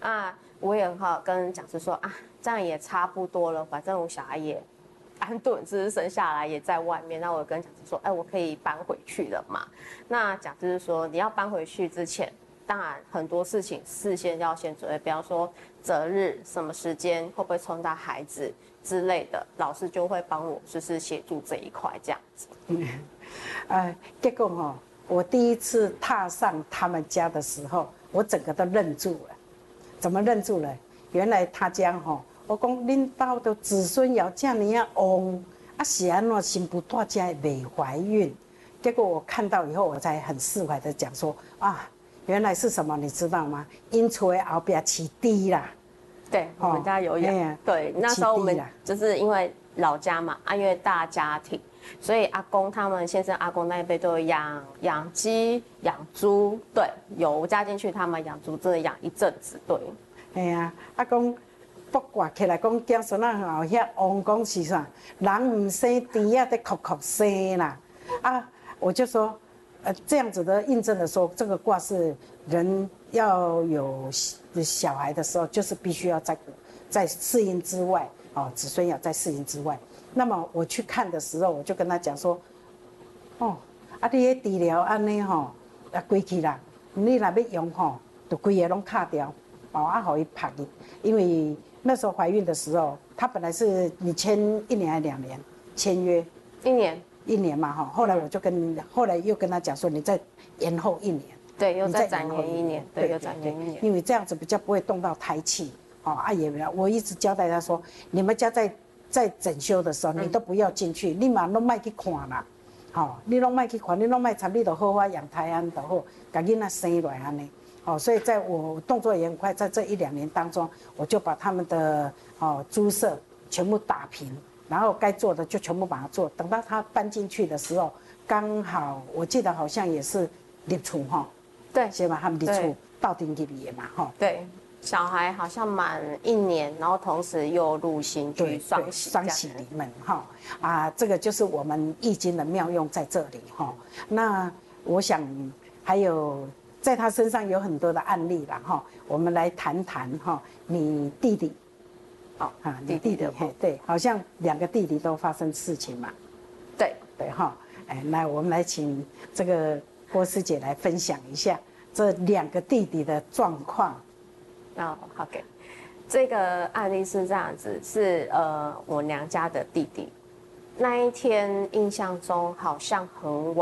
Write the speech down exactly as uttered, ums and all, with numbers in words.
啊，我也很好跟讲师说啊，这样也差不多了，反正我小孩也安顿，只是生下来也在外面。那我跟讲师说，哎，我可以搬回去了嘛？那讲师说，你要搬回去之前，当然很多事情事先要先准备，比方说择日、什么时间会不会冲到孩子之类的，老师就会帮我就是协助这一块这样子。 嗯，呃，结果哈、哦，我第一次踏上他们家的时候，我整个都愣住了。怎么愣住了？原来他家哈、哦，我讲恁家的子孙要这样啊旺，啊是安怎新妇大家未怀孕？结果我看到以后，我才很释怀的讲说啊，原来是什么？你知道吗？因厝后边起地啦。 对，我们家有养。哦、对，那时候我们就是因为老家嘛，啊，因为大家庭，所以阿公他们先生阿公那一辈都有养养鸡、养猪。对，有加进去，他们养猪真的养一阵子。对， 哎呀，阿公卜卦起来讲，子孙仔后遐王讲是啥？人唔生猪啊，得哭哭生啦。啊，我就说，呃，这样子的印证的说，这个卦是人要有小孩的时候，就是必须要在在适应之外，哦，子孙要在适应之外。那么我去看的时候，我就跟他讲说，哦，啊，你迄治疗安尼吼，啊，规气啦，你若要用吼，就规个拢卡掉，哦，啊，互伊拍去。因为那时候怀孕的时候，他本来是你签一年还两年签约， 一年。 一年嘛，哈，后来我就跟，后来又跟他讲说，你再延后一年， 对，又再展延一年，对，又展延一年， 因为这样子比较不会动到胎气，哦，啊也没有，我一直交代他说，你们家在在整修的时候，你都不要进去，你嘛拢莫去看啦，好，你拢莫去看，你拢莫参，你就好好养胎安就好，把囡仔生落来安尼，哦，所以在我动作也很快，在这一两年当中，我就把他们的哦猪舍全部打平。然后该做的就全部把它做，等到他搬进去的时候，刚好我记得好像也是入厝哈， 对， 是吧？他们入厝到顶入去嘛哈。 对，小孩好像满一年，然后同时又入新居双喜双喜临门哈啊，这个就是我们易经的妙用在这里哈。那我想还有在他身上有很多的案例啦哈，我们来谈谈哈，你弟弟。 好、 哦、啊，你弟弟嘿，对，好像两个弟弟都发生事情嘛。 对对哈，哎，来，我们来请这个郭师姐来分享一下这两个弟弟的状况。 哦，好给，这个案例是这样子，是呃我娘家的弟弟，那一天印象中好像很晚。